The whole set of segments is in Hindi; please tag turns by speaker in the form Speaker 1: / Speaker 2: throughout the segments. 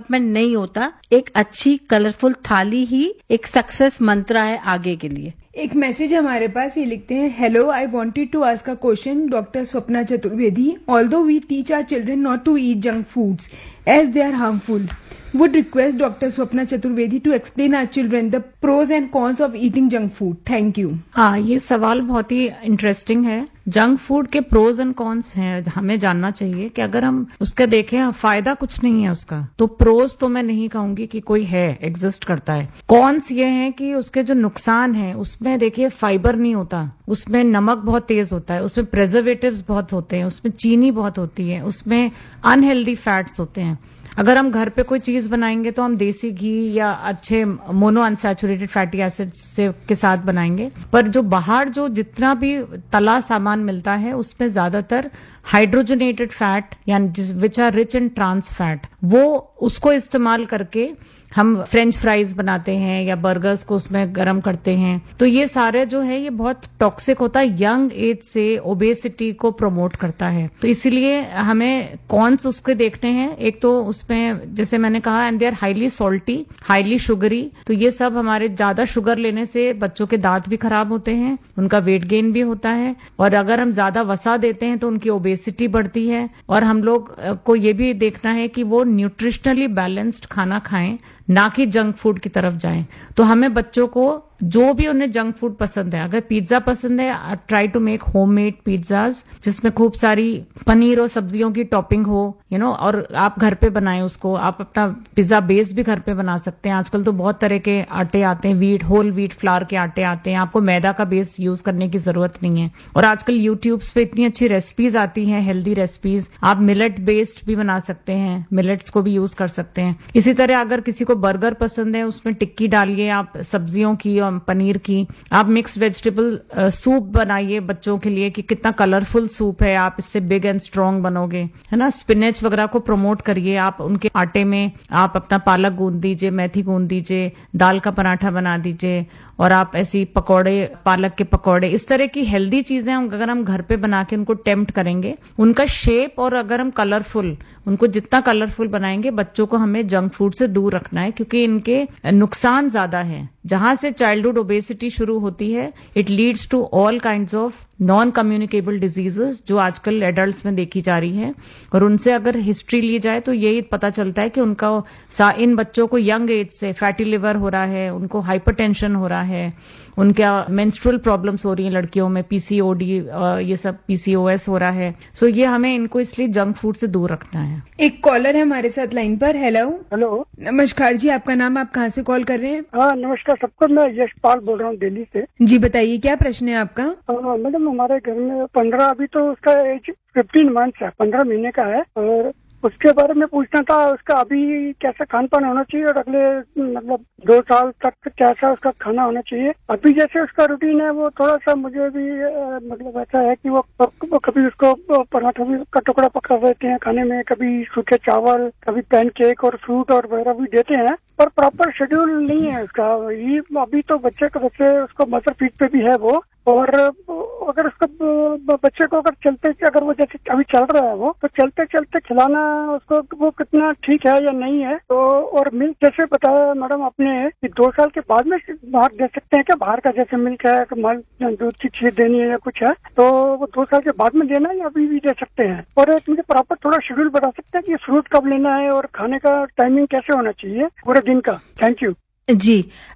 Speaker 1: डेवलपमेंट नहीं होता। एक अच्छी कलरफुल थाली ही एक सक्सेस मंत्र है आगे के लिए।
Speaker 2: एक मैसेज हमारे पास, ये लिखते हैं, hello, I wanted to ask a question doctor Swapna Chaturvedi. Although we teach our children not to eat junk foods as they are harmful, would request Dr. Swapna Chaturvedi to explain our children the pros and cons of eating junk food. Thank you.
Speaker 3: हाँ, ये सवाल बहुत ही इंटरेस्टिंग है। जंक फूड के प्रोज एंड कॉन्स हैं, हमें जानना चाहिए कि अगर हम उसका देखें, फायदा कुछ नहीं है उसका, तो प्रोज तो मैं नहीं कहूंगी कि कोई है, एग्जिस्ट करता है। कॉन्स ये हैं कि उसके जो नुकसान है, उसमें देखिए फाइबर नहीं होता, उसमें नमक बहुत तेज होता है, उसमें प्रिजर्वेटिव्स बहुत होते हैं, उसमें चीनी बहुत होती है, उसमें अनहेल्दी फैट्स होते हैं। अगर हम घर पे कोई चीज बनाएंगे तो हम देसी घी या अच्छे मोनो अनसैचुरेटेड फैटी एसिड्स से के साथ बनाएंगे, पर जो बाहर जो जितना भी तला सामान मिलता है उसमें ज्यादातर हाइड्रोजनेटेड फैट यानी which are rich in trance fat, वो उसको इस्तेमाल करके हम फ्रेंच फ्राइज बनाते हैं या बर्गर्स को उसमें गर्म करते हैं। तो ये सारे जो है ये बहुत टॉक्सिक होता है, यंग एज से ओबेसिटी को प्रमोट करता है। तो इसीलिए हमें कौन से उसके देखने हैं, एक तो उसमें जैसे मैंने कहा, and they are highly salty, highly sugary. तो ये सब हमारे ज्यादा शुगर लेने से बच्चों के दांत भी खराब होते हैं, उनका वेट गेन भी होता है, और अगर हम ज्यादा वसा देते हैं तो उनकी ओबेसिटी बढ़ती है। और हम लोग को ये भी देखना है कि वो न्यूट्रिशनली बैलेंस्ड खाना खाएं, ना कि जंक फूड की तरफ जाएं। तो हमें बच्चों को जो भी उन्हें जंक फूड पसंद है, अगर पिज्जा पसंद है, try to make homemade pizzas जिसमें खूब सारी पनीर और सब्जियों की टॉपिंग हो, और आप घर पे बनाएं उसको। आप अपना पिज्जा बेस भी घर पे बना सकते हैं। आजकल तो बहुत तरह के आटे आते हैं, होल व्हीट फ्लावर के आटे आते हैं, आपको मैदा का बेस यूज करने की जरूरत नहीं है। और आजकल यूट्यूब्स पे इतनी अच्छी रेसिपीज आती हैं, हेल्दी रेसिपीज। आप मिलेट बेस्ड भी बना सकते हैं, मिलेट्स को भी यूज कर सकते हैं। इसी तरह अगर किसी को बर्गर पसंद है, उसमें टिक्की डालिए आप सब्जियों की, पनीर की। आप मिक्स वेजिटेबल सूप बनाइए बच्चों के लिए कि कितना कलरफुल सूप है, आप इससे बिग एंड स्ट्रांग बनोगे, है ना। स्पिनच वगैरह को प्रमोट करिए आप, उनके आटे में आप अपना पालक गूंद दीजिए, मेथी गूंद दीजिए, दाल का पराठा बना दीजिए, और आप ऐसी पकौड़े, पालक के पकौड़े, इस तरह की हेल्दी चीजें अगर हम घर पे बना के उनको टेम्प्ट करेंगे, उनका शेप, और अगर हम कलरफुल, उनको जितना कलरफुल बनाएंगे, बच्चों को हमें जंक फूड से दूर रखना है, क्योंकि इनके नुकसान ज्यादा है। जहां से चाइल्डहुड ओबेसिटी शुरू होती है, it leads to all kinds of non communicable diseases जो आजकल एडल्ट्स में देखी जा रही है। और उनसे अगर हिस्ट्री ली जाए तो यही पता चलता है कि उनका इन बच्चों को यंग एज से फैटी लिवर हो रहा है, उनको हाइपरटेंशन हो रहा है, उनका मेंस्ट्रुअल प्रॉब्लम्स हो रही हैं लड़कियों में, पीसीओडी, ये सब पीसीओएस हो रहा है। सो ये हमें इनको इसलिए जंक फूड से दूर रखना है।
Speaker 2: एक कॉलर है हमारे साथ लाइन पर। हेलो। नमस्कार जी, आपका नाम, आप कहाँ से कॉल कर रहे हैं?
Speaker 4: हाँ नमस्कार सबको, मैं यशपाल बोल रहा हूँ दिल्ली से।
Speaker 2: जी बताइए, क्या प्रश्न है आपका?
Speaker 4: मैडम हमारे घर में 15, अभी तो उसका एज 15 मंथ्स है, 15 महीने का है, और उसके बारे में पूछना था, उसका अभी कैसा खान पान होना चाहिए और अगले मतलब 2 साल तक कैसा उसका खाना होना चाहिए। अभी जैसे उसका रूटीन है वो थोड़ा सा मुझे भी मतलब ऐसा है कि वो कभी उसको पराठा भी का टुकड़ा पकड़ा देते हैं खाने में, कभी सूखे चावल, कभी पैनकेक और फ्रूट और वगैरह भी देते हैं, पर प्रॉपर शेड्यूल नहीं है उसका। ये अभी तो बच्चे उसको मदर फीड पे भी है वो, और अगर उसको बच्चे को अगर वो जैसे अभी चल रहा है वो, तो चलते चलते खिलाना उसको वो कितना ठीक है या नहीं है। तो और मिल्क जैसे बताया मैडम आपने कि 2 साल के बाद में बाहर दे सकते हैं क्या? बाहर का जैसे मिल्क है, दूध की चीज देनी है या कुछ है, तो वो 2 साल के बाद में देना है या अभी भी दे सकते हैं? और एक मुझे प्रॉपर थोड़ा शेड्यूल बता सकते हैं कि फ्रूट कब लेना है और खाने का टाइमिंग कैसे होना चाहिए पूरे दिन का? थैंक यू
Speaker 1: जी।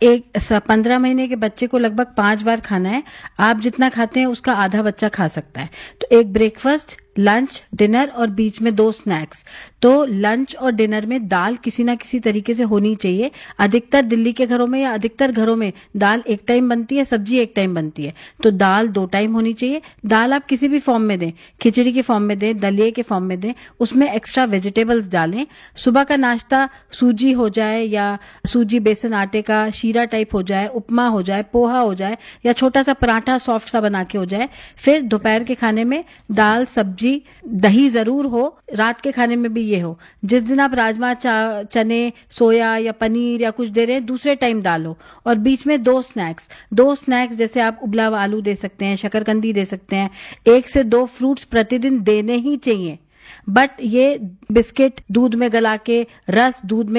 Speaker 1: 15 महीने के बच्चे को लगभग 5 बार खाना है। आप जितना खाते हैं उसका आधा बच्चा खा सकता है। तो एक ब्रेकफास्ट, लंच, डिनर और बीच में 2 स्नैक्स। तो लंच और डिनर में दाल किसी ना किसी तरीके से होनी चाहिए। अधिकतर दिल्ली के घरों में या अधिकतर घरों में दाल एक टाइम बनती है, सब्जी एक टाइम बनती है, तो दाल 2 टाइम होनी चाहिए। दाल आप किसी भी फॉर्म में दें, खिचड़ी के फॉर्म में दें, दलिए के फॉर्म में दें, उसमें एक्स्ट्रा वेजिटेबल्स डालें। सुबह का नाश्ता सूजी हो जाए या सूजी बेसन आटे का शीरा टाइप हो जाए, उपमा हो जाए, पोहा हो जाए, या छोटा सा पराठा सॉफ्ट सा बना के हो जाए। फिर दोपहर के खाने में दाल, सब्जी, दही जरूर हो। रात के खाने में भी ये हो। जिस दिन आप राजमा, चने, सोया या पनीर या कुछ दे रहे हैं, दूसरे टाइम दाल हो। और बीच में 2 स्नैक्स जैसे आप उबला हुआ आलू दे सकते हैं, शकरकंदी दे सकते हैं। 1 से 2 फ्रूट्स प्रतिदिन देने ही चाहिए। बट ये बिस्किट दूध में गला के, रस दूध में